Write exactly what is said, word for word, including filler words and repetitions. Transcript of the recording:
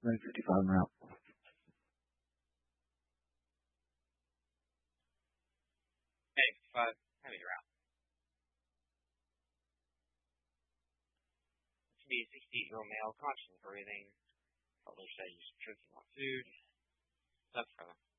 nine fifty-five and out. Hey, five, heavy route. To be a sixty-eight-year-old male, conscious of breathing. Others say he's drinking more food. That's further.